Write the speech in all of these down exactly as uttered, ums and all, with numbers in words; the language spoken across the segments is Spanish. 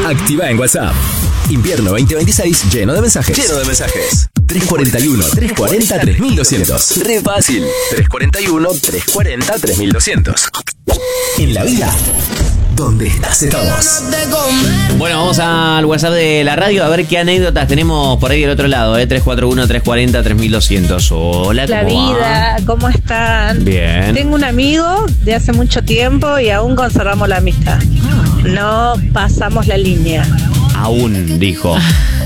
Activa en WhatsApp. Invierno veinte veintiséis lleno de mensajes. Lleno de mensajes. tres cuarenta y uno, tres cuarenta, tres mil doscientos. Re fácil. tres cuarenta y uno, tres cuarenta, tres mil doscientos. En la vida, donde estás todos. Bueno, vamos al WhatsApp de la radio a ver qué anécdotas tenemos por ahí del otro lado, ¿eh? tres cuarenta y uno, tres cuarenta, tres mil doscientos. Hola, La ¿cómo vida, va? ¿cómo están? Bien. Tengo un amigo de hace mucho tiempo y aún conservamos la amistad. No pasamos la línea. Aún, dijo.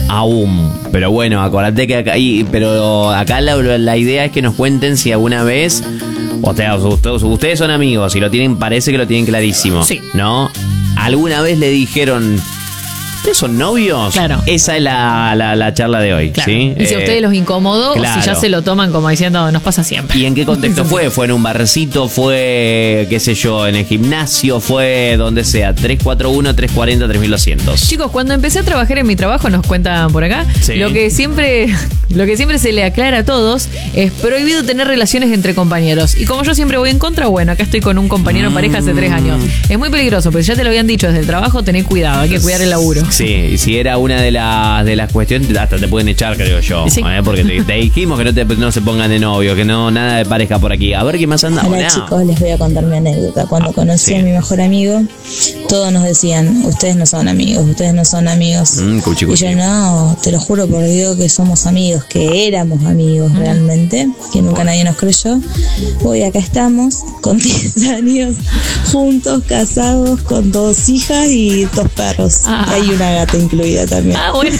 Aún. Pero bueno, acordate que acá, y, pero acá la, la idea es que nos cuenten si alguna vez, o sea, ustedes, ustedes son amigos y lo tienen, parece que lo tienen clarísimo. Sí. ¿No? ¿Alguna vez le dijeron, ¿ustedes son novios? Claro. Esa es la, la, la charla de hoy. Claro. ¿Sí? Y si a Eh, ustedes los incomodó, claro. o si ya se lo toman como diciendo, nos pasa siempre. ¿Y en qué contexto fue? ¿Fue en un barcito? ¿Fue, qué sé yo, en el gimnasio? ¿Fue donde sea? tres cuarenta y uno, tres cuarenta, tres mil doscientos. Chicos, cuando empecé a trabajar en mi trabajo, nos cuentan por acá, Sí. lo que siempre lo que siempre se le aclara a todos es prohibido tener relaciones entre compañeros. Y como yo siempre voy en contra, bueno, acá estoy con un compañero en pareja hace tres años. Es muy peligroso, pero ya te lo habían dicho desde el trabajo, tenés cuidado, hay que cuidar el laburo. Sí, y si era una de las de las cuestiones, hasta te pueden echar, creo yo. Sí. ¿eh? Porque te, te dijimos que no, te, no se pongan de novio, que no nada de pareja por aquí. A ver qué más anda. Hola Hola. chicos, les voy a contar mi anécdota. Cuando Ah, conocí sí. a mi mejor amigo, todos nos decían, ustedes no son amigos, ustedes no son amigos. Mm, cuchi, cuchi. Y yo no, te lo juro por Dios que somos amigos, que éramos amigos realmente, que nunca nadie nos creyó. Hoy acá estamos, con diez años, juntos, casados, con dos hijas y dos perros. Ah. Hay una gata incluida también. Ah, bueno.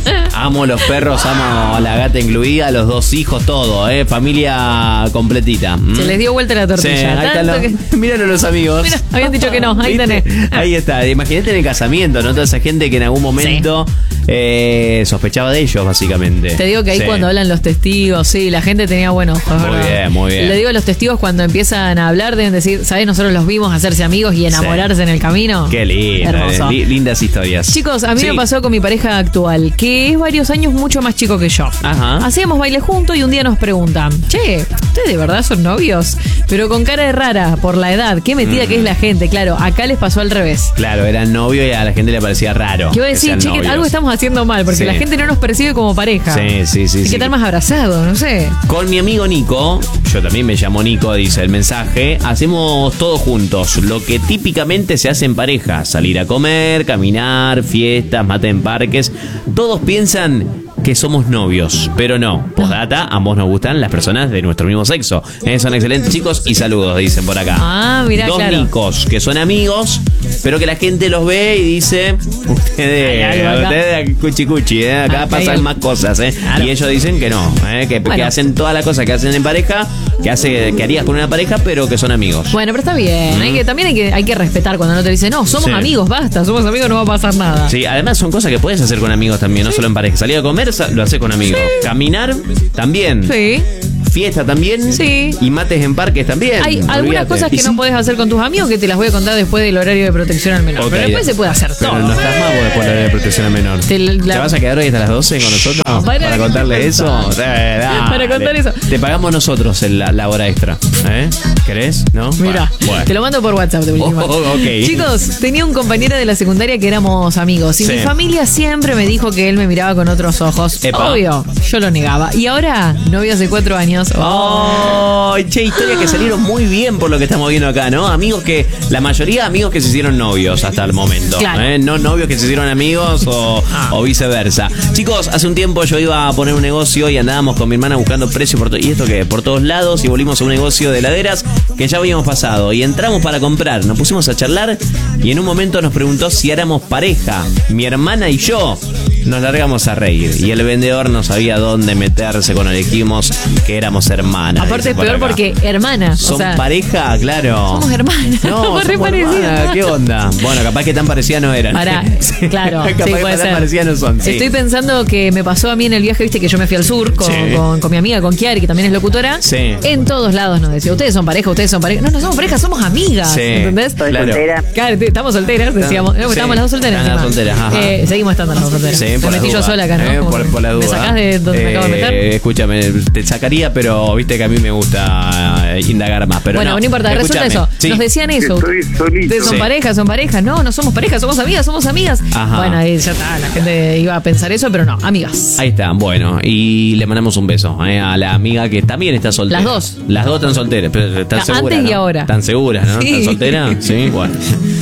Amo los perros, amo a la gata incluida, los dos hijos, todo, ¿eh? Familia completita. ¿Mm? Se les dio vuelta la Sí, tortilla. ahí están tanto los, que- míralo los amigos. Mira, habían dicho que no, ahí ¿Viste? tenés. Ahí está. Imagínate en el casamiento, ¿no? Toda esa gente que en algún momento eh, sospechaba de ellos, básicamente. Te digo que ahí Sí. cuando hablan los testigos, sí, la gente tenía, bueno, es Muy verdad. bien, muy bien. Le digo a los testigos cuando empiezan a hablar, deben decir, ¿sabes? Nosotros los vimos hacerse amigos y enamorarse en el camino. Qué lindo, Hermoso. li- lindas historias. Chicos, a mí Sí. me pasó con mi pareja actual, que es varios años mucho más chico que yo. Ajá. Hacíamos baile juntos y un día nos preguntan, che, ¿ustedes de verdad son novios? Pero con cara de rara, por la edad, qué metida Mm. que es la gente. Claro, acá les pasó al revés. Claro, eran novios y a la gente le parecía raro. Que iba a que decir, sean che, que novios. algo estamos haciendo mal, porque Sí. la gente no nos percibe como pareja. Sí, sí, sí. Hay sí. que estar más abrazado, no sé. Con mi amigo Nico, yo también me llamo Nico, dice el mensaje, hacemos todo juntos, lo que típicamente se hace en pareja, salir a comer, caminar, fiestas, mate en parques, todos piensan que somos novios, pero no, postdata, a ambos nos gustan las personas de nuestro mismo sexo. Eh, son excelentes chicos y saludos, dicen por acá. Ah, mirá, Dos claro. Nicos que son amigos, pero que la gente los ve y dice, ustedes, Hay algo acá. ustedes cuchi cuchi, eh, acá Ah, hay pasan algo. más cosas, eh. Claro. Y ellos dicen que no, eh, que, que Bueno. hacen todas las cosas que hacen en pareja, que hace, que harías con una pareja, pero que son amigos. Bueno, pero está bien. Hay que, también hay que, hay que respetar cuando no te dicen, no, somos Sí. amigos, basta, somos amigos, no va a pasar nada. Sí, además son cosas que puedes hacer con amigos también, no solo en pareja. Salir a comer, sa- lo haces con amigos. Caminar, también. Sí. Fiesta también. Sí. Y mates en parques también. Hay algunas olvídate. cosas que Y no sí, podés hacer con tus amigos que te las voy a contar después del horario de protección al menor. ok, Pero después ya. se puede hacer Pero todo. no estás más vos después de la de protección al menor. Te ¿Te, la- vas a quedar hoy hasta las doce con nosotros? Para- ¿Para contarle eso? Eh, dale. Para contar eso. Te pagamos nosotros el- la, la hora extra. ¿Eh? ¿Querés? ¿No? Mira, Bueno. te lo mando por WhatsApp de última. Oh, ok. Chicos, tenía un compañero de la secundaria que éramos amigos y Sí. mi familia siempre me dijo que él me miraba con otros ojos. Epa. Obvio, yo lo negaba. Y ahora, novio hace cuatro años. Oh, che, historias que salieron muy bien por lo que estamos viendo acá, ¿no? Amigos que, la mayoría amigos que se hicieron novios hasta el momento. Claro. ¿eh? No novios que se hicieron amigos o, o viceversa. Chicos, hace un tiempo yo iba a poner un negocio y andábamos con mi hermana buscando precios por to- ¿y esto qué? Por todos lados y volvimos a un negocio de heladeras que ya habíamos pasado y entramos para comprar, nos pusimos a charlar y en un momento nos preguntó si éramos pareja, mi hermana y yo. Nos largamos a reír y el vendedor no sabía dónde meterse cuando le dijimos que éramos hermanas. Aparte dice es por peor acá. porque hermana. ¿Son o sea, pareja? Claro. somos hermanas. No, Somos re somos parecidas. hermanas. ¿Qué onda? Bueno, capaz que tan parecidas no eran. Pará, Sí. claro, Capaz sí, que puede tan ser. parecidas no son. Sí. Estoy pensando que me pasó a mí en el viaje, viste, que yo me fui al sur con, Sí. con, con mi amiga, con Kiari, que también es locutora. Sí. En todos lados nos decía, ustedes son pareja, ustedes son pareja. No, no somos pareja, somos amigas. Sí, ¿Entendés? claro. Claro, te- estamos solteras, decíamos. No, Sí. Estábamos las dos solteras. Están las encima. solteras, ajá. Eh, seguimos estando las dos solteras. Sí. por Me las metí yo dudas, sola acá, ¿no? eh, Como por, que por las ¿me dudas. sacás de donde me acabo de meter? Eh, Escúchame, te sacaría, pero viste que a mí me gusta eh, indagar más. Pero bueno, no, no, importa, resulta escúchame. eso. Sí. Nos decían eso. Estoy solito. Ustedes son Sí. pareja, son pareja. No, no somos pareja, somos amigas, somos amigas. Ajá. Bueno, ahí ya está, la gente iba a pensar eso, pero no, amigas. Ahí está, bueno, y le mandamos un beso eh, a la amiga que también está soltera. Las dos. Las dos están solteras, pero están Ah, seguras. antes y ¿no? ahora. ¿Están seguras, no? Sí. ¿Están solteras? Sí, bueno.